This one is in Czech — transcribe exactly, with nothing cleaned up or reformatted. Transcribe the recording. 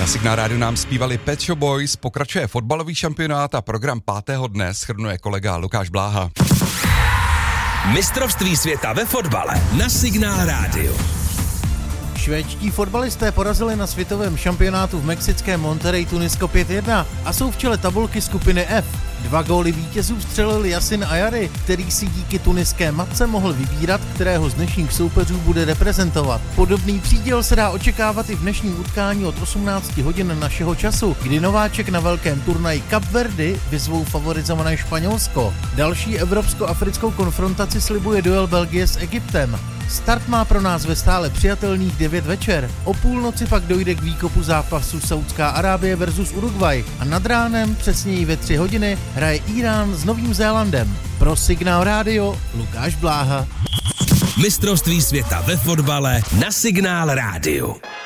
Na Signál rádiu nám zpívali Pet Shop Boys, pokračuje fotbalový šampionát a program pátého dne shrnuje kolega Lukáš Bláha. Mistrovství světa ve fotbale na Signál rádiu. Švédští fotbalisté porazili na světovém šampionátu v mexickém Monterrey Tunisko pět jedna a jsou v čele tabulky skupiny F. Dva góly vítězů vstřelil Yasin Ayari, který si díky tuniské matce mohl vybírat, kterého z dnešních soupeřů bude reprezentovat. Podobný příděl se dá očekávat i v dnešním utkání od osmnácti hodin našeho času, kdy nováček na velkém turnaji Kap Verdy vyzvou favorizované Španělsko. Další evropsko-africkou konfrontaci slibuje duel Belgie s Egyptem. Start má pro nás ve stále přijatelných devět večer. O půlnoci pak dojde k výkopu zápasu Saudská Arábie versus Uruguay a nad ránem, přesněji ve tři hodiny, hraje Irán s Novým Zélandem. Pro Signál rádio Lukáš Bláha. Mistrovství světa ve fotbale na Signál rádiu.